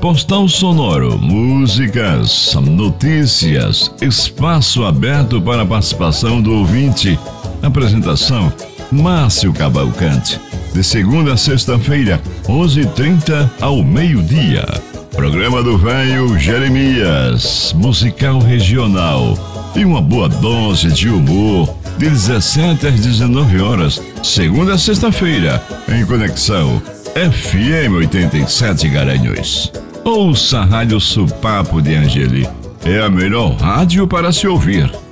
Postal sonoro, músicas, notícias, espaço aberto para a participação do ouvinte. Apresentação: Márcio Cavalcante. De segunda a sexta-feira, 11h30 ao meio-dia. Programa do Velho Jeremias, musical regional. E uma boa dose de humor, de 17 às 19 horas, segunda a sexta-feira, em conexão FM 87 Garanhuns. Ouça a Rádio Supapo de Angeli. É a melhor rádio para se ouvir.